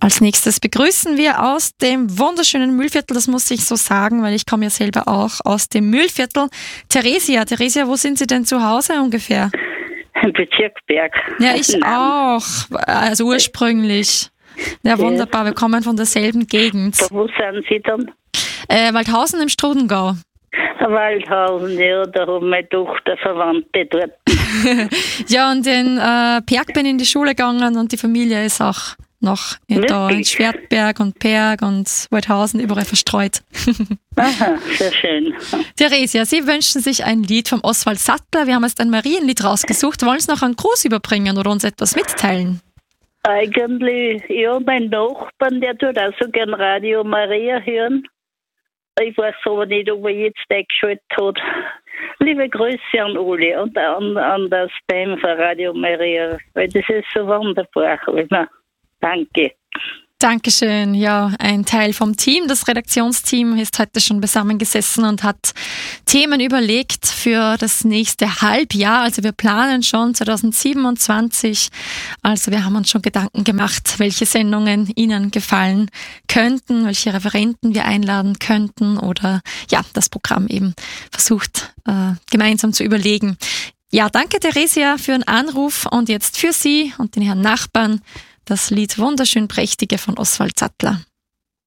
Als nächstes begrüßen wir aus dem wunderschönen Mühlviertel, das muss ich so sagen, weil ich komme ja selber auch aus dem Mühlviertel. Theresia, wo sind Sie denn zu Hause ungefähr? Im Bezirk Berg. Ja, ich auch, also ursprünglich. Ja, wunderbar, wir kommen von derselben Gegend. Wo sind Sie dann? Waldhausen im Strudengau. Waldhausen, ja, da haben meine Tochter Verwandte dort. Ja, und in Perg bin ich in die Schule gegangen und die Familie ist auch noch da in Schwertberg und Perg und Waldhausen überall verstreut. Aha, sehr schön. Theresia, Sie wünschen sich ein Lied vom Oswald Sattler. Wir haben jetzt ein Marienlied rausgesucht. Wollen Sie noch einen Gruß überbringen oder uns etwas mitteilen? Eigentlich, ja, mein Nachbarn, der tut auch so gern Radio Maria hören. Ich weiß aber nicht, ob er jetzt eingeschaltet hat. Liebe Grüße an alle und an das Spam von Radio Maria, weil das ist so wunderbar. Danke. Dankeschön. Ja, ein Teil vom Team, das Redaktionsteam, ist heute schon zusammengesessen und hat Themen überlegt für das nächste Halbjahr. Also wir planen schon 2027. Also wir haben uns schon Gedanken gemacht, welche Sendungen Ihnen gefallen könnten, welche Referenten wir einladen könnten oder ja, das Programm eben versucht gemeinsam zu überlegen. Ja, danke Theresia für den Anruf und jetzt für Sie und den Herrn Nachbarn das Lied Wunderschön Prächtige von Oswald Sattler.